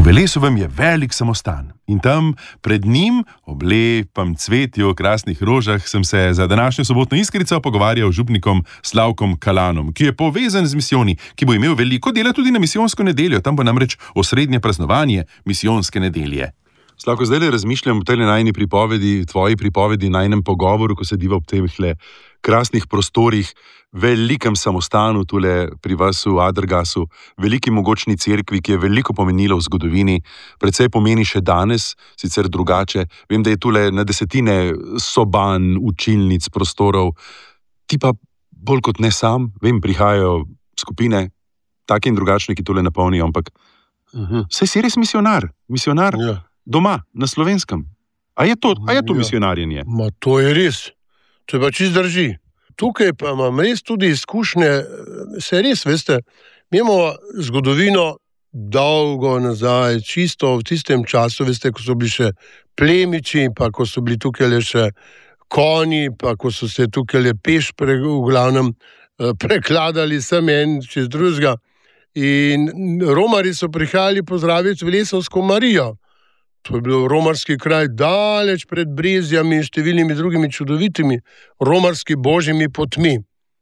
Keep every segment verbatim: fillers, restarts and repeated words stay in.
Velesovem je velik samostan in tam pred njim, ob lepem cvetju krasnih rožah, sem se za današnjo sobotno Iskrico pogovarjal z župnikom Slavkom Kalanom, ki je povezan z misijoni, ki bo imel veliko dela tudi na misijonsko nedeljo, tam bo namreč osrednje praznovanje misijonske nedelje. Slavko, zdaj razmišljam o tej najni pripovedi, tvoji pripovedi, najnem pogovoru, ko sediva ob teh krasnih prostorih, velikem samostanu tule pri vas v Adrgasu, veliki mogočni cerkvi, ki je veliko pomenila v zgodovini, precej pomeni še danes, sicer drugače. Vem, da je tule na desetine soban, učilnic, prostorov. Ti pa bolj kot ne sam, vem, prihajajo skupine, take in drugačne, ki tule napolnijo, ampak uh-huh. Saj si res misionar, misionar ja. Doma, na Slovenskem. A je to, a je to ja. Misionarjenje? Ma to je res. To je pa čist drži. Tukaj pa imam res tudi izkušnje, se res, veste, mi imamo zgodovino dolgo nazaj, čisto v tistem času, veste, ko so bili še plemiči, pa ko so bili tukaj le še konji, pa ko so se tukaj le peš pre, v glavnem prekladali sem en čez drugega. In romari so prihajali pozdraviti Velesovsko Marijo. To je bil romarski kraj daleč pred Brezjami in številnimi drugimi čudovitimi romarski božjimi potmi.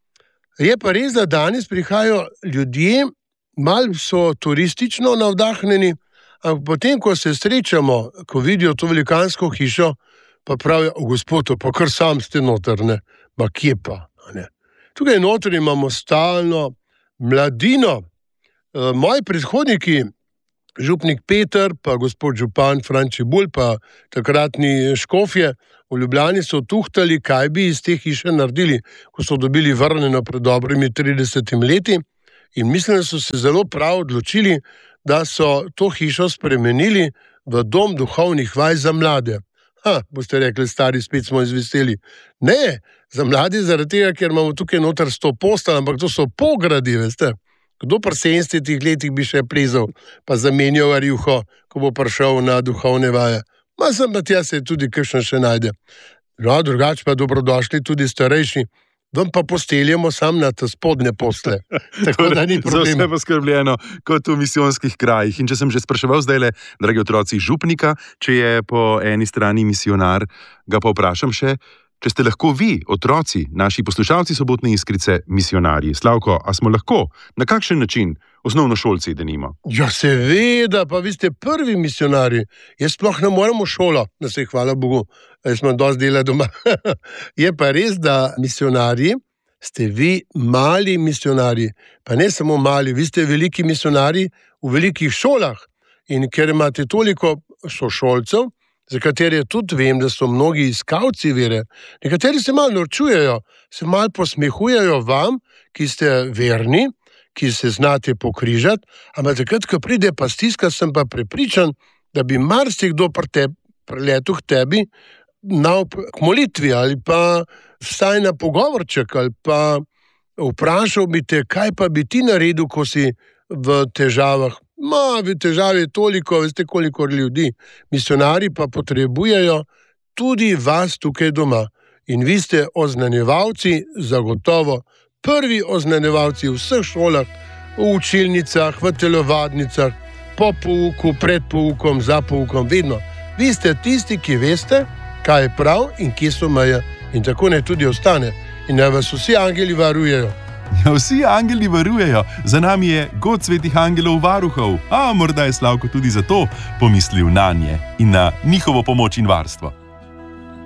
Je pa res, da danes prihajajo ljudje, malo so turistično navdahnjeni, ampak potem, ko se srečamo, ko vidijo to velikansko hišo, pa pravijo, gospod, pa kar sam ste noter, ne? Ma kje pa? Ne? Tukaj noter imamo stalno mladino. E, moji predhodniki, župnik Peter, pa gospod župan Franči Bulj, pa takratni škofje v Ljubljani so tuhtali, kaj bi iz te hiše naredili, ko so dobili vrnjeno pred dobrimi tridesetimi leti, in mislim, da so se zelo prav odločili, da so to hišo spremenili v dom duhovnih vaj za mlade. Ha, boste rekli, stari, spet smo izvesteli. Ne, za mlade zaradi tega, ker imamo tukaj noter sto postelj, ampak to so pogradi, veste. Kdo pri sedemdesetih letih bi še plezal, pa zamenjal rjuho, ko bo prišel na duhovne vaje? Ma sem pa tja se tudi kakšen še najde. No, drugače pa dobrodošli tudi starejši, vam pa posteljamo sam na te spodne posle. Tako da ni problema. Za vse poskrbljeno, kot v misijonskih krajih. In če sem že spraševal zdajle, dragi otroci, župnika, če je po eni strani misionar, ga pa vprašam še, če ste lahko vi, otroci, naši poslušalci Sobotne Iskrice, misionarji. Slavko, a smo lahko? Na kakšen način? Osnovnošolci, denimo. Ja, seveda, pa vi ste prvi misionarji. Jaz sploh ne morem v šolo, da se hvala Bogu, jaz imam dosti dela doma. Je pa res, da misionarji ste vi mali misionarji. Pa ne samo mali, vi ste veliki misionarji v velikih šolah. In ker imate toliko sošolcev, za katere tudi vem, da so mnogi iskalci vere. Nekateri se malo norčujejo, se malo posmehujejo vam, ki ste verni, ki se znate pokrižati, ampak takrat, ko pride pa stiska, sem pa prepričan, da bi marsikdo priletel k tebi na k molitvi ali pa vsaj na pogovorček ali pa vprašal bi te, kaj pa bi ti naredil, ko si v težavah. Ma, v težavi je toliko, veste, koliko ljudi. Misionari pa potrebujejo tudi vas tukaj doma. In vi ste oznanjevalci, zagotovo prvi oznanjevalci v vseh šolah, v učilnicah, v telovadnicah, po pouku, pred poukom, za poukom, vedno. Vi ste tisti, ki veste, kaj je prav in kje so meje. In tako ne tudi ostane. In naj vas vsi angeli varujejo. Ja, vsi angeli varujejo, za nami je god svetih angelov varuhov, a morda je Slavko tudi zato pomislil nanje in na njihovo pomoč in varstvo.